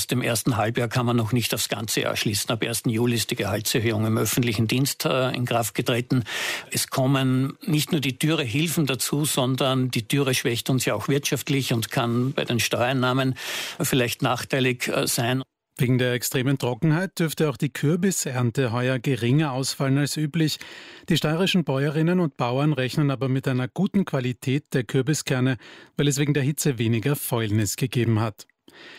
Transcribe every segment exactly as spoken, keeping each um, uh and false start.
dem ersten Halbjahr kann man noch nicht aufs ganze Jahr schließen. Ab ersten Juli ist die Gehaltserhöhung im öffentlichen Dienst äh, in Kraft getreten. Es kommen nicht nur die teure Hilfen dazu, sondern die Türe schwächt uns ja auch wirtschaftlich und kann bei den Steuereinnahmen vielleicht nachteilig äh, sein. Wegen der extremen Trockenheit dürfte auch die Kürbisernte heuer geringer ausfallen als üblich. Die steirischen Bäuerinnen und Bauern rechnen aber mit einer guten Qualität der Kürbiskerne, weil es wegen der Hitze weniger Fäulnis gegeben hat.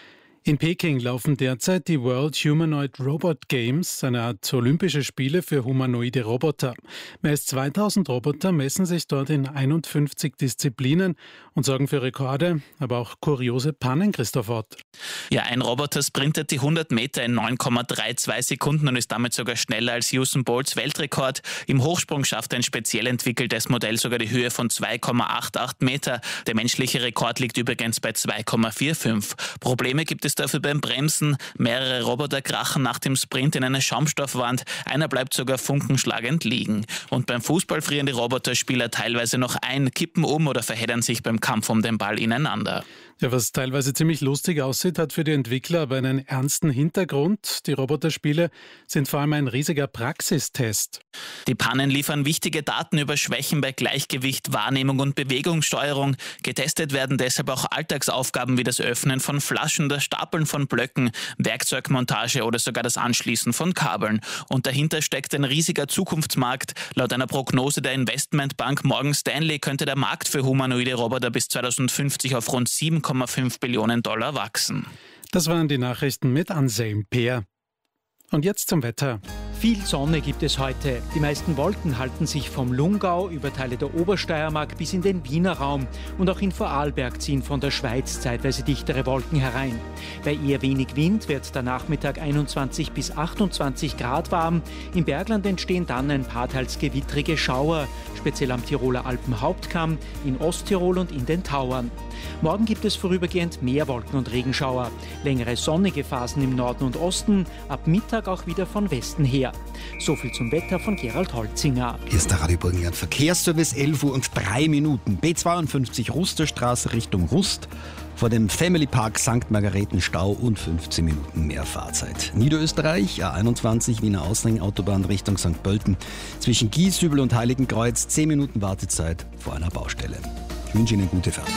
In Peking laufen derzeit die World Humanoid Robot Games, eine Art olympische Spiele für humanoide Roboter. Mehr als zweitausend Roboter messen sich dort in einundfünfzig Disziplinen und sorgen für Rekorde, aber auch kuriose Pannen, Christoph Ott. Ja, ein Roboter sprintet die hundert Meter in neun Komma zweiunddreißig Sekunden und ist damit sogar schneller als Usain Bolts Weltrekord. Im Hochsprung schafft ein speziell entwickeltes Modell sogar die Höhe von zwei Komma achtundachtzig Meter. Der menschliche Rekord liegt übrigens bei zwei Komma fünfundvierzig. Probleme gibt es dafür beim Bremsen. Mehrere Roboter krachen nach dem Sprint in eine Schaumstoffwand. Einer bleibt sogar funkenschlagend liegen. Und beim Fußball frieren die Roboterspieler teilweise noch ein, kippen um oder verheddern sich beim Kampf um den Ball ineinander. Ja, was teilweise ziemlich lustig aussieht, hat für die Entwickler aber einen ernsten Hintergrund. Die Roboterspiele sind vor allem ein riesiger Praxistest. Die Pannen liefern wichtige Daten über Schwächen bei Gleichgewicht, Wahrnehmung und Bewegungssteuerung. Getestet werden deshalb auch Alltagsaufgaben wie das Öffnen von Flaschen, das Stapeln von Blöcken, Werkzeugmontage oder sogar das Anschließen von Kabeln. Und dahinter steckt ein riesiger Zukunftsmarkt. Laut einer Prognose der Investmentbank Morgan Stanley könnte der Markt für humanoide Roboter bis zweitausendfünfzig auf rund sieben Komma fünf Billionen Dollar wachsen. Das waren die Nachrichten mit Anselm Peer. Und jetzt zum Wetter. Viel Sonne gibt es heute. Die meisten Wolken halten sich vom Lungau über Teile der Obersteiermark bis in den Wiener Raum. Und auch in Vorarlberg ziehen von der Schweiz zeitweise dichtere Wolken herein. Bei eher wenig Wind wird der Nachmittag einundzwanzig bis achtundzwanzig Grad warm. Im Bergland entstehen dann ein paar teils gewittrige Schauer, speziell am Tiroler Alpenhauptkamm, in Osttirol und in den Tauern. Morgen gibt es vorübergehend mehr Wolken und Regenschauer. Längere sonnige Phasen im Norden und Osten, ab Mittag auch wieder von Westen her. So viel zum Wetter von Gerald Holzinger. Hier ist der Radio Burgenland Verkehrsservice, elf Uhr und drei Minuten. B zweiundfünfzig Rusterstraße Richtung Rust. Vor dem Family Park Sankt Margareten Stau und fünfzehn Minuten mehr Fahrzeit. Niederösterreich, A einundzwanzig, Wiener Ausring, Autobahn Richtung Sankt Pölten. Zwischen Gieshübel und Heiligenkreuz zehn Minuten Wartezeit vor einer Baustelle. Ich wünsche Ihnen gute Fahrt.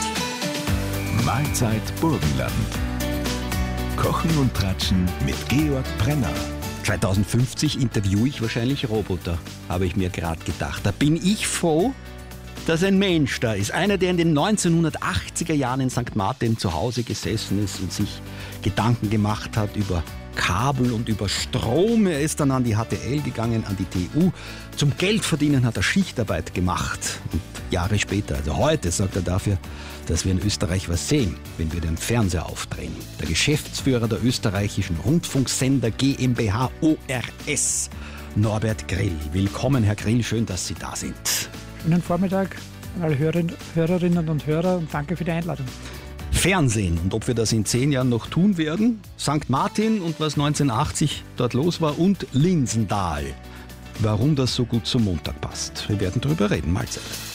Mahlzeit Burgenland. Kochen und Tratschen mit Georg Brenner. zweitausendfünfzig interviewe ich wahrscheinlich Roboter, habe ich mir gerade gedacht. Da bin ich froh, dass ein Mensch da ist. Einer, der in den neunzehnhundertachtziger Jahren in Sankt Martin zu Hause gesessen ist und sich Gedanken gemacht hat über Kabel und über Strom. Er ist dann an die H T L gegangen, an die T U. Zum Geldverdienen hat er Schichtarbeit gemacht. Und Jahre später, also heute, sorgt er dafür, dass wir in Österreich was sehen, wenn wir den Fernseher aufdrehen. Der Geschäftsführer der österreichischen Rundfunksender GmbH O R S, Norbert Grill. Willkommen, Herr Grill, schön, dass Sie da sind. Schönen Vormittag an alle Hörerinnen und Hörer und danke für die Einladung. Fernsehen und ob wir das in zehn Jahren noch tun werden. Sankt Martin und was neunzehnhundertachtzig dort los war und Linsendal. Warum das so gut zum Montag passt. Wir werden darüber reden. Mahlzeit.